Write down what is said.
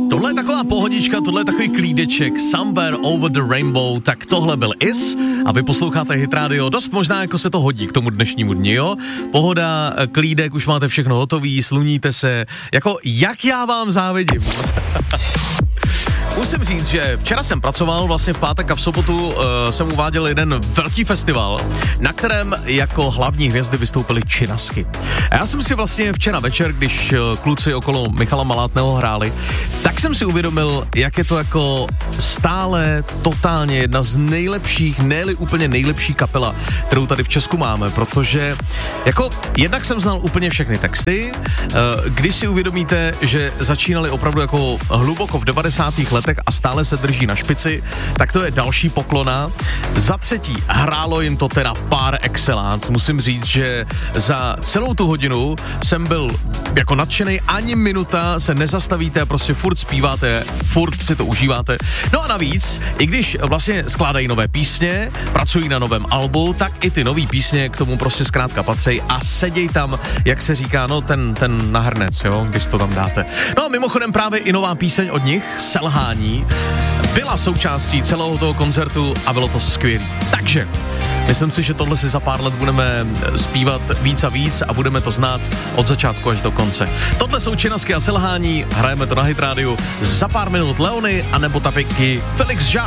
Tohle je taková pohodička, tohle je takový klídeček, Somewhere Over the Rainbow, tak tohle byl Is a vy posloucháte Hit Radio, dost možná jako se to hodí k tomu dnešnímu dni, jo? Pohoda, klídek, už máte všechno hotový, sluníte se, jako jak já vám závidím. Musím říct, že včera jsem pracoval, vlastně v pátek a v sobotu jsem uváděl jeden velký festival, na kterém jako hlavní hvězdy vystoupily činasky. A já jsem si vlastně včera večer, když kluci okolo Michala Malátného hráli, tak jsem si uvědomil, jak je to jako stále totálně jedna z nejlepších, ne-li úplně nejlepší kapela, kterou tady v Česku máme, protože jako jednak jsem znal úplně všechny texty, když si uvědomíte, že začínali opravdu jako hluboko v 90. letech a stále se drží na špici, tak to je další poklona. Za třetí, hrálo jim to teda par excellence. Musím říct, že za celou tu hodinu jsem byl jako nadšenej, ani minuta se nezastavíte, prostě furt zpíváte, furt si to užíváte. No a navíc, i když vlastně skládají nové písně, pracují na novém albu, tak i ty nový písně k tomu prostě zkrátka patří a seděj tam, jak se říká, no ten na hrnec, jo, když to tam dáte. No a mimochodem právě i nová píseň od nich, Selhání, byla součástí celého toho koncertu a bylo to skvělý. Takže myslím si, že tohle si za pár let budeme zpívat víc a víc a budeme to znát od začátku až do konce. Tohle jsou činasky a Selhání, hrajeme to na Hit Radio, za pár minut Leony a nebo tapiky Felix Jean.